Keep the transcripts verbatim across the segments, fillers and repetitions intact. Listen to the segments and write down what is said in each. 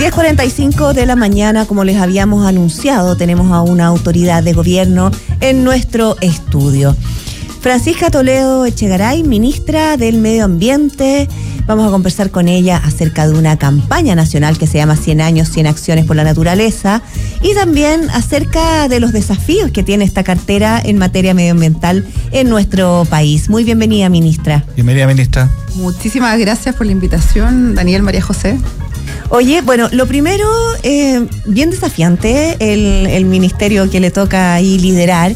diez cuarenta y cinco de la mañana, como les habíamos anunciado, tenemos a una autoridad de gobierno en nuestro estudio. Francisca Toledo Echegaray, ministra del Medio Ambiente. Vamos a conversar con ella acerca de una campaña nacional que se llama cien años, cien acciones por la naturaleza, y también acerca de los desafíos que tiene esta cartera en materia medioambiental en nuestro país. Muy bienvenida, ministra. Bienvenida, ministra. Muchísimas gracias por la invitación, Daniel, María José. Oye, bueno, lo primero, eh, bien desafiante el, el ministerio que le toca ahí liderar.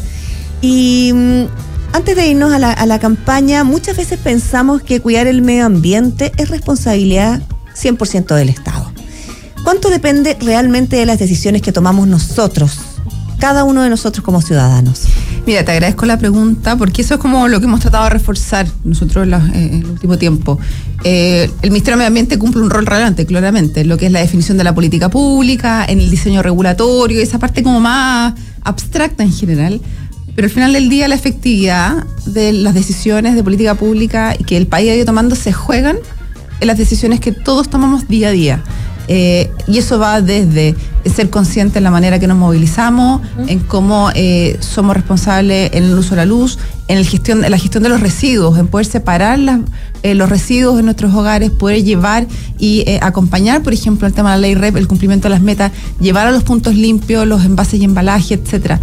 Y mm, antes de irnos a la, a la campaña, muchas veces pensamos que cuidar el medio ambiente es responsabilidad cien por ciento del Estado. ¿Cuánto depende realmente de las decisiones que tomamos nosotros, cada uno de nosotros como ciudadanos? Mira, te agradezco la pregunta, porque eso es como lo que hemos tratado de reforzar nosotros en, la, eh, en el último tiempo. Eh, el Ministerio de Medio Ambiente cumple un rol relevante, claramente, en lo que es la definición de la política pública, en el diseño regulatorio, esa parte como más abstracta en general. Pero al final del día, la efectividad de las decisiones de política pública y que el país ha ido tomando se juegan en las decisiones que todos tomamos día a día. Eh, y eso va desde ser conscientes en la manera que nos movilizamos, uh-huh. en cómo eh, somos responsables en el uso de la luz, en, el gestión, en la gestión de los residuos, en poder separar las, eh, los residuos de nuestros hogares, poder llevar y eh, acompañar, por ejemplo, el tema de la ley R E P, el cumplimiento de las metas, llevar a los puntos limpios los envases y embalaje, etcétera.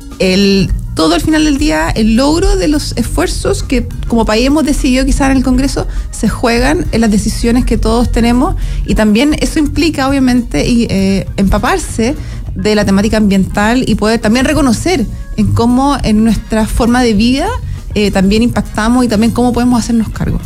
El, todo al final del día, el logro de los esfuerzos que como país hemos decidido quizás en el Congreso se juegan en las decisiones que todos tenemos, y también eso implica obviamente y, eh, empaparse de la temática ambiental y poder también reconocer en cómo en nuestra forma de vida eh, también impactamos y también cómo podemos hacernos cargo.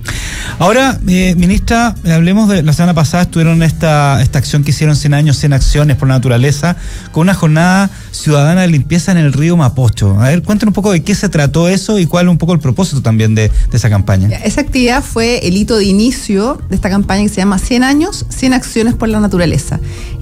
Ahora, eh, ministra, hablemos de la semana pasada, estuvieron esta, esta acción que hicieron cien años, cien acciones por la naturaleza, con una jornada ciudadana de limpieza en el río Mapocho. A ver, cuéntanos un poco de qué se trató eso y cuál es un poco el propósito también de, de esa campaña. Esa actividad fue el hito de inicio de esta campaña que se llama cien años, cien acciones por la naturaleza.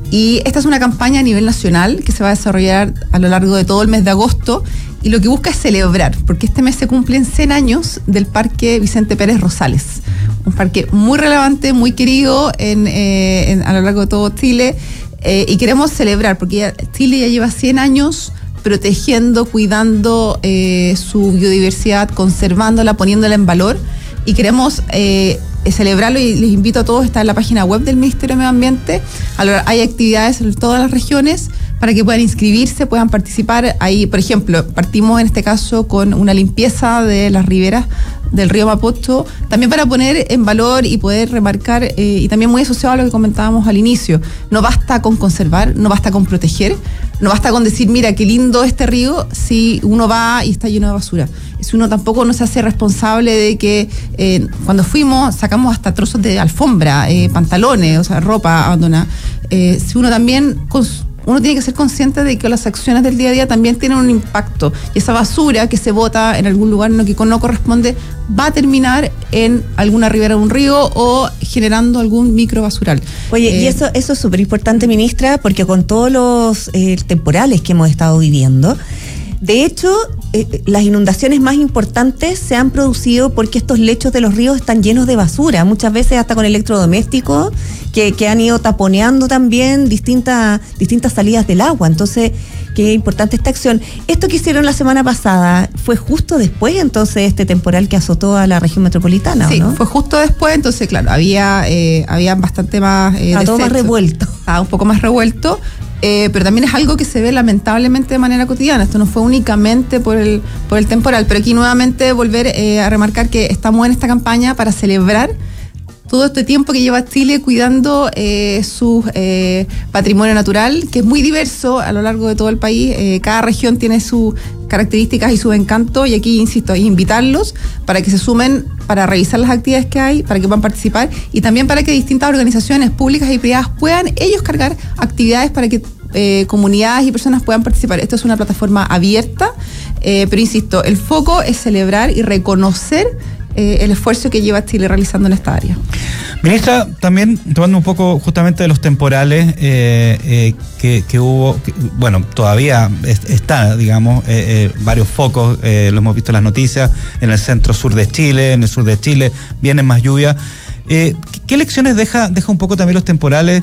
Y esta es una campaña a nivel nacional que se va a desarrollar a lo largo de todo el mes de agosto, y lo que busca es celebrar, porque este mes se cumplen cien años del Parque Vicente Pérez Rosales, un parque muy relevante, muy querido en, eh, en, a lo largo de todo Chile, eh, y queremos celebrar, porque ya, Chile ya lleva cien años protegiendo, cuidando eh, su biodiversidad, conservándola, poniéndola en valor, y queremos eh, celebrarlo, y les invito a todos, está en la página web del Ministerio de Medio Ambiente. Ahora, hay actividades en todas las regiones para que puedan inscribirse, puedan participar. Ahí, por ejemplo, partimos en este caso con una limpieza de las riberas del río Mapocho, también para poner en valor y poder remarcar, eh, y también muy asociado a lo que comentábamos al inicio, no basta con conservar, no basta con proteger, no basta con decir, mira, qué lindo este río, si uno va y está lleno de basura. Si uno tampoco no se hace responsable de que eh, cuando fuimos sacamos hasta trozos de alfombra, eh, pantalones, o sea, ropa abandonada. Eh, si uno también... Cons- Uno tiene que ser consciente de que las acciones del día a día también tienen un impacto, y esa basura que se bota en algún lugar en lo que no corresponde va a terminar en alguna ribera de un río o generando algún microbasural. Oye, eh, y eso, eso es súper importante, ministra, porque con todos los eh, temporales que hemos estado viviendo, de hecho, eh, las inundaciones más importantes se han producido porque estos lechos de los ríos están llenos de basura, muchas veces hasta con electrodomésticos que, que han ido taponeando también distintas, distintas salidas del agua. Entonces, qué importante esta acción. Esto que hicieron la semana pasada fue justo después, entonces, este temporal que azotó a la región metropolitana, sí, ¿no? Fue justo después, entonces, claro, había, eh, había bastante más... Eh, Está todo más revuelto. Estaba un poco más revuelto. Eh, pero también es algo que se ve lamentablemente de manera cotidiana. Esto no fue únicamente por el, por el temporal, pero aquí nuevamente volver eh, a remarcar que estamos en esta campaña para celebrar todo este tiempo que lleva Chile cuidando eh, su eh, patrimonio natural, que es muy diverso a lo largo de todo el país. Eh, cada región tiene sus características y sus encantos, y aquí, insisto, invitarlos para que se sumen, para revisar las actividades que hay, para que puedan participar, y también para que distintas organizaciones públicas y privadas puedan ellos cargar actividades para que eh, comunidades y personas puedan participar. Esto es una plataforma abierta, eh, pero insisto, el foco es celebrar y reconocer eh, el esfuerzo que lleva Chile realizando en esta área. Ministra, también tomando un poco justamente de los temporales eh, eh, que, que hubo, que, bueno, todavía es, está, digamos, eh, eh, varios focos, eh, lo hemos visto en las noticias, en el centro sur de Chile, en el sur de Chile, vienen más lluvia. Eh, ¿Qué lecciones deja, deja un poco también los temporales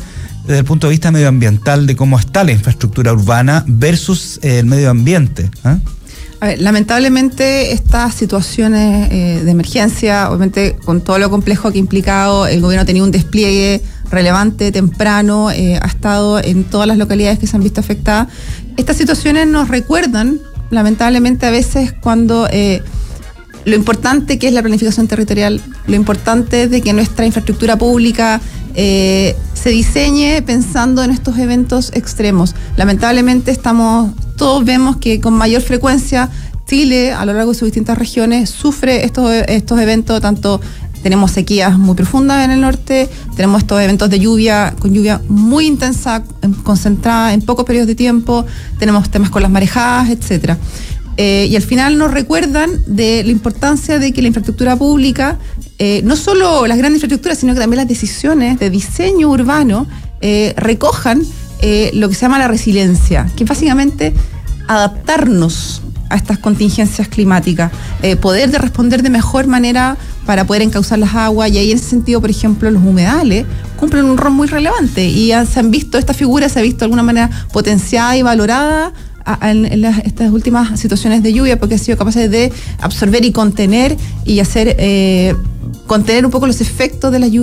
desde el punto de vista medioambiental de cómo está la infraestructura urbana versus eh, el medio ambiente. ¿eh? A ver, lamentablemente estas situaciones eh, de emergencia, obviamente con todo lo complejo que ha implicado, el gobierno ha tenido un despliegue relevante, temprano, eh, ha estado en todas las localidades que se han visto afectadas. Estas situaciones nos recuerdan, lamentablemente a veces, cuando eh, lo importante que es la planificación territorial, lo importante es de que nuestra infraestructura pública eh, se diseñe pensando en estos eventos extremos. Lamentablemente estamos, todos vemos que con mayor frecuencia Chile, a lo largo de sus distintas regiones, sufre estos, estos eventos, tanto tenemos sequías muy profundas en el norte, tenemos estos eventos de lluvia, con lluvia muy intensa, concentrada en pocos periodos de tiempo, tenemos temas con las marejadas, etcétera. Eh, y al final nos recuerdan de la importancia de que la infraestructura pública, eh, no solo las grandes infraestructuras, sino que también las decisiones de diseño urbano eh, recojan eh, lo que se llama la resiliencia, que es básicamente adaptarnos a estas contingencias climáticas, eh, poder de responder de mejor manera para poder encauzar las aguas, y ahí en ese sentido, por ejemplo, los humedales cumplen un rol muy relevante y han, se han visto, esta figura se ha visto de alguna manera potenciada y valorada a, a, en, en las, estas últimas situaciones de lluvia, porque han sido capaces de absorber y contener y hacer, eh, contener un poco los efectos de la lluvia